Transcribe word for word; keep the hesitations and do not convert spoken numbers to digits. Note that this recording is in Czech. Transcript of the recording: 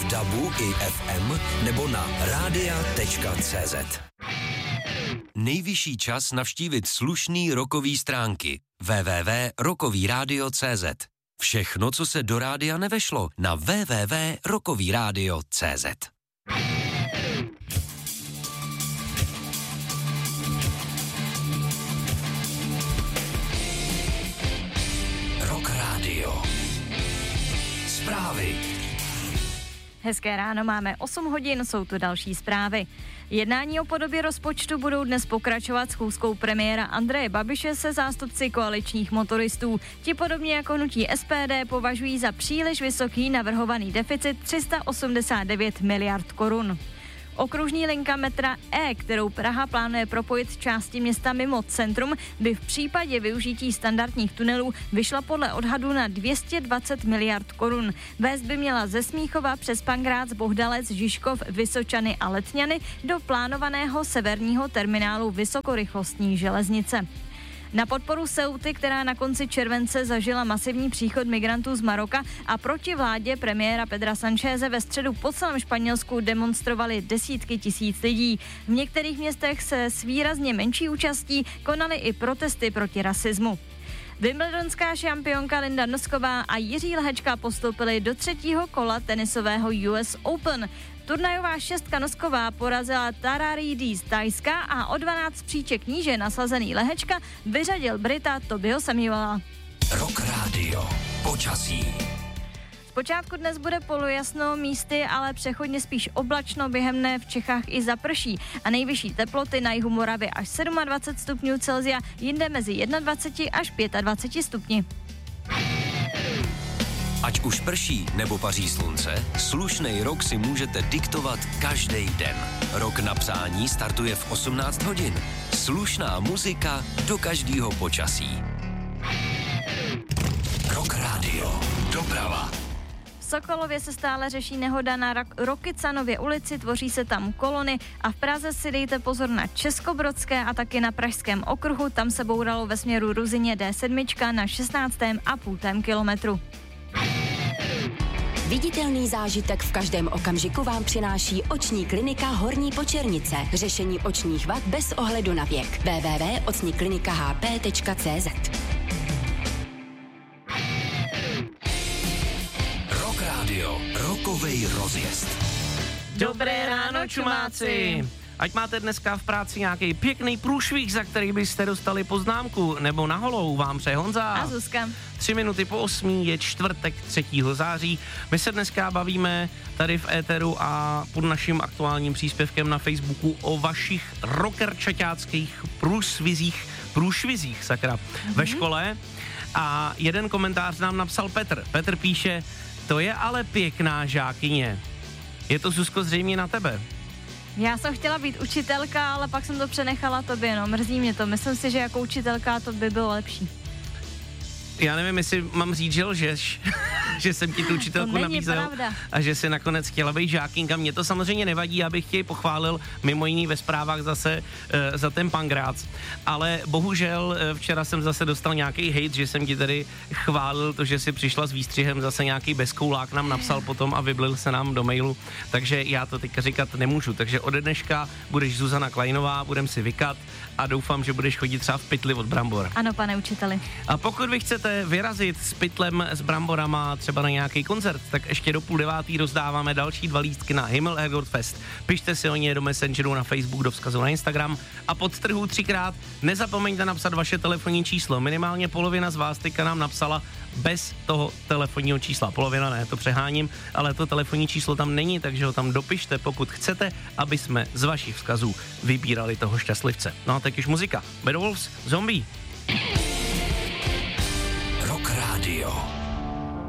v dabu i ef em nebo na rádia tečka cé zet. Nejvyšší čas navštívit slušný rockový stránky w w w tečka rockový rádio tečka cé zet. Všechno, co se do rádia nevešlo, na w w w tečka rockový rádio tečka cé zet. Rock Radio. Zprávy. Hezké ráno, máme osm hodin, jsou tu další zprávy. Jednání o podobě rozpočtu budou dnes pokračovat schůzkou premiéra Andreje Babiše se zástupci koaličních motoristů. Ti podobně jako hnutí es pé dé považují za příliš vysoký navrhovaný deficit tři sta osmdesát devět miliard korun. Okružní linka metra E, kterou Praha plánuje propojit části města mimo centrum, by v případě využití standardních tunelů vyšla podle odhadu na dvě stě dvacet miliard korun. Vést by měla ze Smíchova přes Pankrác, Bohdalec, Žižkov, Vysočany a Letňany do plánovaného severního terminálu vysokorychlostní železnice. Na podporu Ceuty, která na konci července zažila masivní příchod migrantů z Maroka, a proti vládě premiéra Pedra Sancheze ve středu po celém Španělsku demonstrovali desítky tisíc lidí. V některých městech se s výrazně menší účastí konaly i protesty proti rasismu. Wimbledonská šampionka Linda Nosková a Jiří Lehečka postoupili do třetího kola tenisového U S Open. Turnajová šestka Nosková porazila Tara Reid z Thajska a o dvanáct příček níže nasazený Lehečka vyřadil Brita Tobyho Samuela. Rock Radio. Počasí. Zpočátku dnes bude polojasno, místy ale přechodně spíš oblačno, během dne v Čechách i zaprší a nejvyšší teploty na jihu Moravy až dvacet sedm stupňů Celsia, jinde mezi dvacet jedna až dvacet pět stupni. Ať už prší nebo paří slunce, slušnej rok si můžete diktovat každý den. Rok na přání startuje v osmnáct hodin. Slušná muzika do každého počasí. Rock Radio. Doprava. V Sokolově se stále řeší nehoda na Rokycanově ulici, tvoří se tam kolony a v Praze si dejte pozor na Českobrodské a taky na Pražském okruhu, tam se bouralo ve směru Ruzyně D sedm na šestnáctém a půl kilometru. Viditelný zážitek v každém okamžiku vám přináší oční klinika Horní Počernice. Řešení očních vad bez ohledu na věk. w w w tečka ocní klinika h p tečka cé zet. Rock Radio. Rokovej rozjezd. Dobré ráno, čumáci! Ať máte dneska v práci nějaký pěkný průšvih, za který byste dostali poznámku, nebo na holou, vám přeje Honza. A Zuzka. Tři minuty po osmí je čtvrtek třetího září. My se dneska bavíme tady v éteru a pod naším aktuálním příspěvkem na Facebooku o vašich rockerčaťáckých průšvizích, průšvizích, sakra, mm-hmm. ve škole. A jeden komentář nám napsal Petr. Petr píše, to je ale pěkná žákyně. Je to, Zuzko, zřejmě na tebe? Já jsem chtěla být učitelka, ale pak jsem to přenechala tobě, no, mrzí mě to. Myslím si, že jako učitelka to by bylo lepší. Já nevím, jestli mám říct, že lžeš, že jsem ti tu učitelku nabízel pravda. A že si nakonec chtěla být žákinka. Mně to samozřejmě nevadí, abych tě pochválil mimo jiný ve zprávách zase e, za ten Pankrác. Ale bohužel e, včera jsem zase dostal nějaký hejt, že jsem ti tady chválil to, že si přišla s výstřihem, zase nějaký bezkoulák nám napsal potom a vyblil se nám do mailu, takže já to teďka říkat nemůžu. Takže ode dneška budeš Zuzana Klajnová, budem si vykat a doufám, že budeš chodit třeba v pytli od brambor. Ano, pane učiteli. A pokud vy chcete vyrazit s pytlem s bramborama třeba na nějaký koncert, tak ještě do půl devátý rozdáváme další dva lístky na Himmel Airport Fest. Pište si o ně do Messengeru, na Facebook, do vzkazu na Instagram a podtrhu třikrát nezapomeňte napsat vaše telefonní číslo. Minimálně polovina z vás teďka nám napsala bez toho telefonního čísla. Polovina ne, to přeháním, ale to telefonní číslo tam není, takže ho tam dopište, pokud chcete, aby jsme z vašich vzkazů vybírali toho šťastlivce. No a teď už muzika. Bad Wolves, Zombie. Rock Radio.